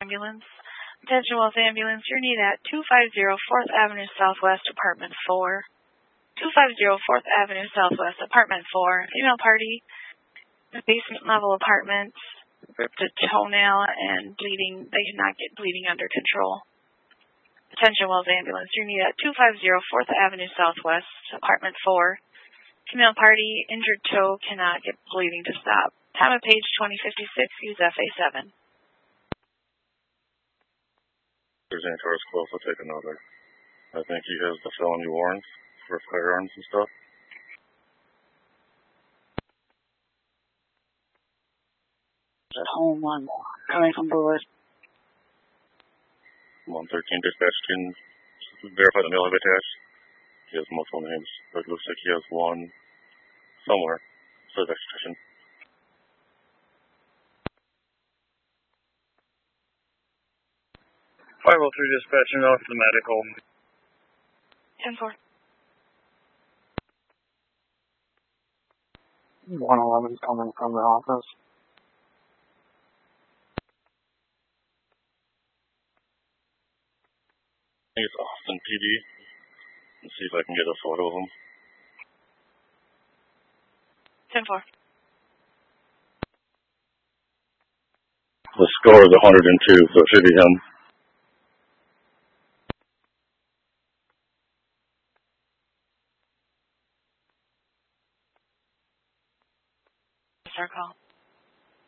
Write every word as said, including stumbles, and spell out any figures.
Ambulance. Attention Wells Ambulance, you're needed at two five zero fourth Avenue Southwest, Apartment four. two five zero fourth Avenue Southwest, Apartment four. Female party, basement level apartment, ripped a toenail and bleeding. They cannot get bleeding under control. Attention Wells Ambulance, you're needed at two five zero fourth Avenue Southwest, Apartment four. Female party, injured toe, cannot get bleeding to stop. Time of page twenty fifty-six, use F A seven. There's any cars close, I'll take another. I think he has the felony warrants for firearms and stuff. At home one, coming from Brewers. one thirteen dispatch can verify the mail I've attached. He has multiple names, but it looks like he has one somewhere. So that's extradition. five oh three dispatching off the medical. ten four. one eleven coming from the office. I think it's Austin P D. Let's see if I can get a photo of him. ten four. The score is one hundred two, so it should be him. Sir call.